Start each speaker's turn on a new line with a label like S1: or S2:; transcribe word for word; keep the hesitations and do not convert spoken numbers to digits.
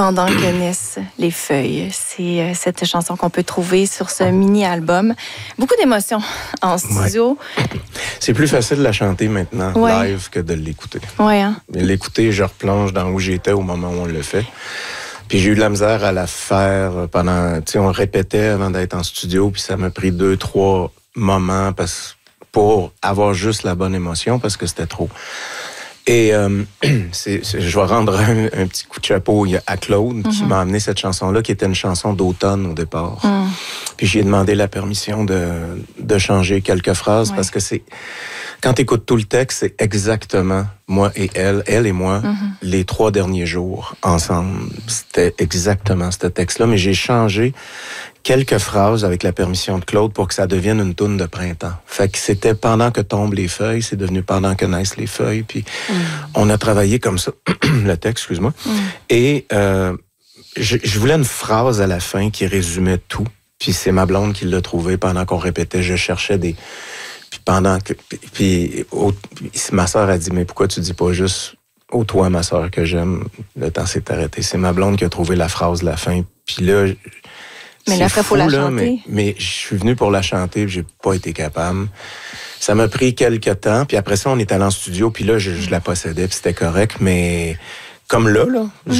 S1: Pendant que naissent les feuilles. C'est euh, cette chanson qu'on peut trouver sur ce mini-album. Beaucoup d'émotions en studio.
S2: Ouais. C'est plus facile de la chanter maintenant,
S1: ouais.
S2: live, que de l'écouter.
S1: Ouais, hein?
S2: Mais l'écouter, je replonge dans où j'étais au moment où on le fait. Puis j'ai eu de la misère à la faire pendant... Tu sais, on répétait avant d'être en studio, puis ça m'a pris deux, trois moments parce, pour avoir juste la bonne émotion, parce que c'était trop. Et euh, c'est, c'est, je vais rendre un, un petit coup de chapeau à Claude, mm-hmm. qui m'a amené cette chanson-là, qui était une chanson d'automne au départ. Mm. Puis j'ai demandé la permission de, de changer quelques phrases, ouais. parce que c'est... Quand tu écoutes tout le texte, c'est exactement moi et elle, elle et moi, mm-hmm. les trois derniers jours ensemble. C'était exactement ce texte-là, mais j'ai changé quelques phrases avec la permission de Claude pour que ça devienne une toune de printemps. Fait que c'était pendant que tombent les feuilles, c'est devenu pendant que naissent les feuilles, puis mm. on a travaillé comme ça, le texte, excuse-moi. Mm. Et euh, je, je voulais une phrase à la fin qui résumait tout, puis c'est ma blonde qui l'a trouvé pendant qu'on répétait. Je cherchais des... Puis pendant que... Puis, puis, au, puis ma sœur a dit, mais pourquoi tu dis pas juste « Oh, toi, ma sœur que j'aime », le temps s'est arrêté. C'est ma blonde qui a trouvé la phrase de la fin, puis là...
S1: Mais là, après, il faut la
S2: là,
S1: chanter.
S2: Mais, mais je suis venu pour la chanter, puis j'ai pas été capable. Ça m'a pris quelques temps, puis après ça, on est allé en studio, puis là, je, je la possédais, puis c'était correct, mais comme là, là,